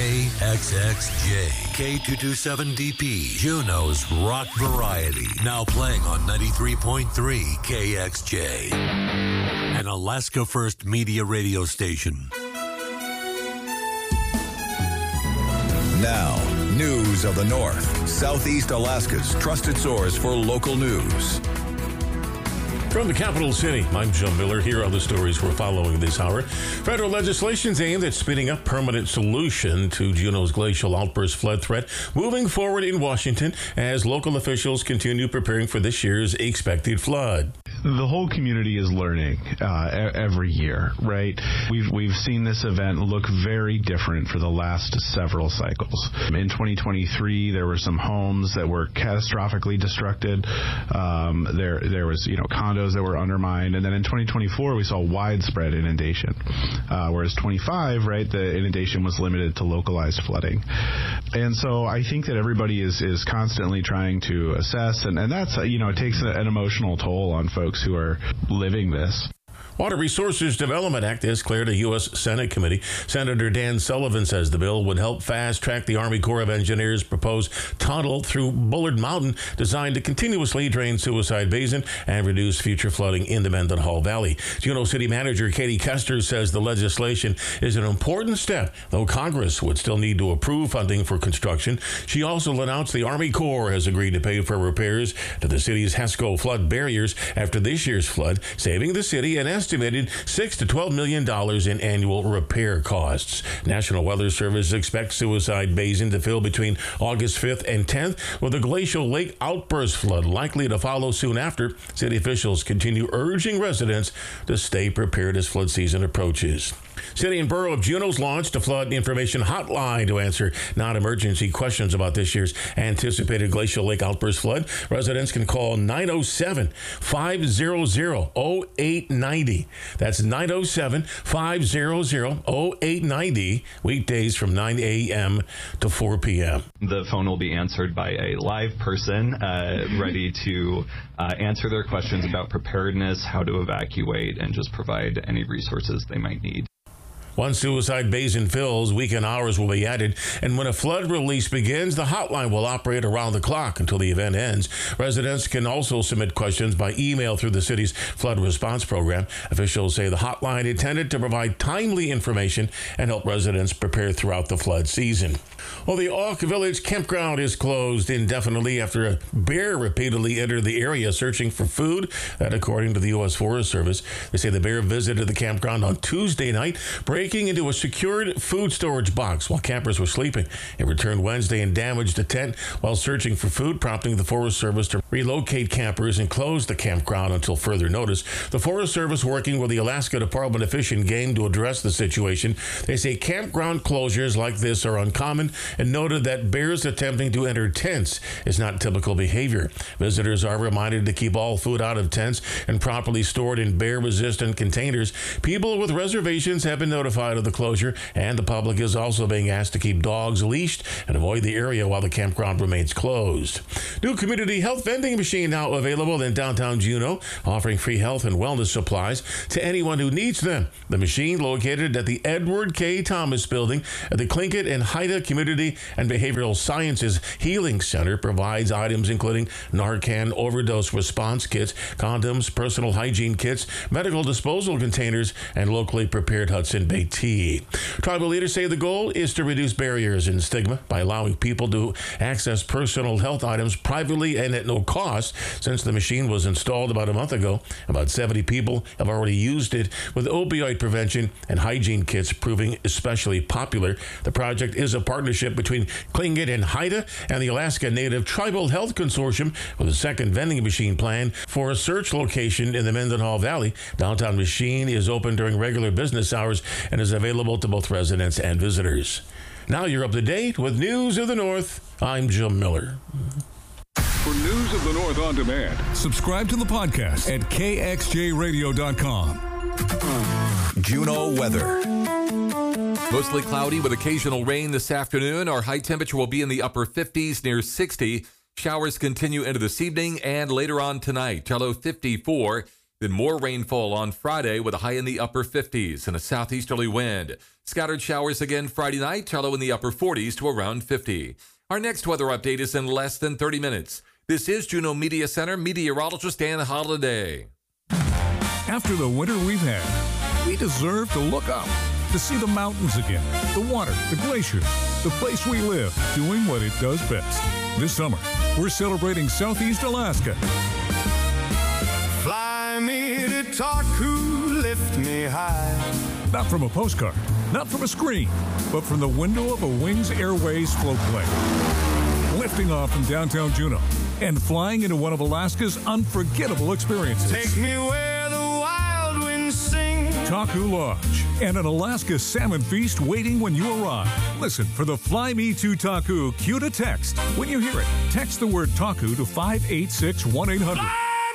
KXXJ, K227DP, Juneau's rock variety. Now playing on 93.3 KXJ, an Alaska First Media radio station. Now, news of the North, Southeast Alaska's trusted source for local news. From the capital city, I'm Jim Miller here on the stories we're following this hour. Federal legislation's aimed at speeding up permanent solution to Juneau's glacial outburst flood threat moving forward in Washington as local officials continue preparing for this year's expected flood. The whole community is learning every year, right? We've seen this event look very different for the last several cycles. In 2023, there were some homes that were catastrophically destructed. There was, condos that were undermined, and then in 2024, we saw widespread inundation. Whereas 25, right, the inundation was limited to localized flooding. And so I think that everybody is constantly trying to assess, and that's, it takes an emotional toll on folks who are living this. Water Resources Development Act has cleared a U.S. Senate committee. Senator Dan Sullivan says the bill would help fast-track the Army Corps of Engineers' proposed tunnel through Bullard Mountain designed to continuously drain Suicide Basin and reduce future flooding in the Mendenhall Valley. Juneau City Manager Katie Kester says the legislation is an important step, though Congress would still need to approve funding for construction. She also announced the Army Corps has agreed to pay for repairs to the city's HESCO flood barriers after this year's flood, saving the city an estimated $6 to $12 million in annual repair costs. National Weather Service expects Suicide Basin to fill between August 5th and 10th, with a glacial lake outburst flood likely to follow soon after. City officials continue urging residents to stay prepared as flood season approaches. City and Borough of Juneau's launched a flood information hotline to answer non-emergency questions about this year's anticipated glacial lake outburst flood. Residents can call 907-500-0890. That's 907-500-0890, weekdays from 9 a.m. to 4 p.m. The phone will be answered by a live person ready to answer their questions about preparedness, how to evacuate, and just provide any resources they might need. Once Suicide Basin fills, weekend hours will be added, and when a flood release begins, the hotline will operate around the clock until the event ends. Residents can also submit questions by email through the city's flood response program. Officials say the hotline intended to provide timely information and help residents prepare throughout the flood season. Well, the Auk Village campground is closed indefinitely after a bear repeatedly entered the area searching for food. That, according to the U.S. Forest Service. They say the bear visited the campground on Tuesday night, breaking into a secured food storage box while campers were sleeping. It returned Wednesday and damaged a tent while searching for food, prompting the Forest Service to relocate campers and close the campground until further notice. The Forest Service, working with the Alaska Department of Fish and Game to address the situation, they say campground closures like this are uncommon and noted that bears attempting to enter tents is not typical behavior. Visitors are reminded to keep all food out of tents and properly stored in bear-resistant containers. People with reservations have been notified of the closure, and the public is also being asked to keep dogs leashed and avoid the area while the campground remains closed. New community health vending machine now available in downtown Juneau, offering free health and wellness supplies to anyone who needs them. The machine, located at the Edward K. Thomas Building at the Tlingit and Haida Community and Behavioral Sciences Healing Center, provides items including Narcan overdose response kits, condoms, personal hygiene kits, medical disposal containers, and locally prepared Hudson Bay tea. Tribal leaders say the goal is to reduce barriers and stigma by allowing people to access personal health items privately and at no cost. Since the machine was installed about a month ago, about 70 people have already used it, with opioid prevention and hygiene kits proving especially popular. The project is a partnership between Tlingit and Haida and the Alaska Native Tribal Health Consortium, with a second vending machine plan for a search location in the Mendenhall Valley. Downtown machine is open during regular business hours and is available to both residents and visitors. Now you're up to date with News of the North. I'm Jim Miller. For News of the North on demand, subscribe to the podcast at kxjradio.com. Juneau weather. Mostly cloudy with occasional rain this afternoon. Our high temperature will be in the upper 50s near 60. Showers continue into this evening and later on tonight. Low 54. Then more rainfall on Friday with a high in the upper 50s and a southeasterly wind. Scattered showers again Friday night, low in the upper 40s to around 50. Our next weather update is in less than 30 minutes. This is Juneau Media Center meteorologist Dan Holiday. After the winter we've had, we deserve to look up, to see the mountains again, the water, the glaciers, the place we live, doing what it does best. This summer, we're celebrating Southeast Alaska. Fly me to Taku, lift me high. Not from a postcard, not from a screen, but from the window of a Wings Airways float plane. Lifting off from downtown Juneau and flying into one of Alaska's unforgettable experiences. Take me where the wild winds sing. Taku Lodge and an Alaska salmon feast waiting when you arrive. Listen for the Fly Me to Taku cue to text. When you hear it, text the word Taku to 586-1800.